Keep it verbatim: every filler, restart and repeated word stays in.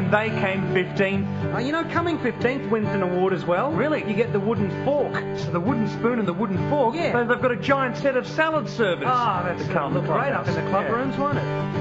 and they came fifteenth. Uh, you know, coming fifteenth wins an award as well. Really? You get the wooden fork. So the wooden spoon and the wooden fork. Yeah. So they've got a giant set of salad servers. Ah, that's to uh, come look to right up in the club Yeah. rooms, won't it?